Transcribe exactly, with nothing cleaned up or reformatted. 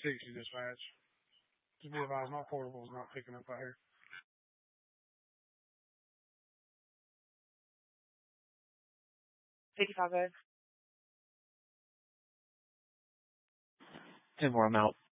sixty dispatch. Just be advised, my portable is not picking up out here. fifty-five, guys. ten four, I'm out.